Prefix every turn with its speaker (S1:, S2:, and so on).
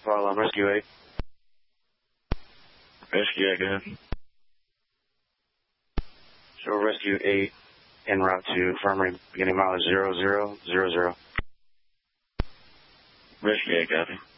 S1: Fire Rescue 8.
S2: Rescue 8, go ahead.
S1: Show Rescue 8 en route to Infirmary, beginning mileage 0000.
S2: Rescue 8, copy.